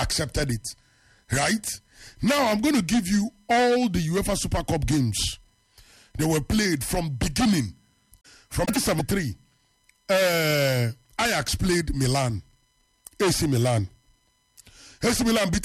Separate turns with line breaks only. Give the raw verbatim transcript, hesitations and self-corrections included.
accepted it. Right? Now I'm going to give you all the UEFA Super Cup games. They were played from beginning. From nineteen seventy-three, uh, Ajax played Milan. A C Milan. A C Milan beat